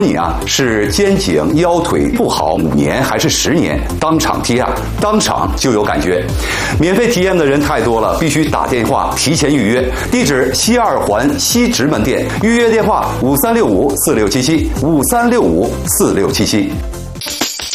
你啊是肩颈腰腿不好5年还是10年，当场踢啊，当场就有感觉。免费体验的人太多了，必须打电话提前预约。地址西二环西直门店，预约电话53654677，53654677。